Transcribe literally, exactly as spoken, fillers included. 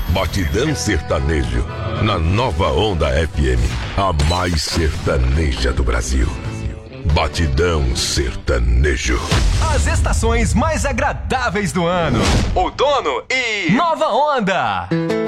Batidão Sertanejo, na Nova Onda F M, a mais sertaneja do Brasil. Batidão Sertanejo. As estações mais agradáveis do ano. Outono e Nova Onda.